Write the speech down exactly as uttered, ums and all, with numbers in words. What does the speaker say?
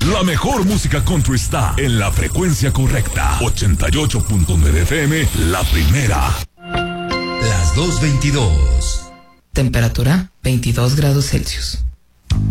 La mejor música country está en la frecuencia correcta. ochenta y ocho punto nueve F M, la primera. Las dos veintidós. Temperatura veintidós grados Celsius.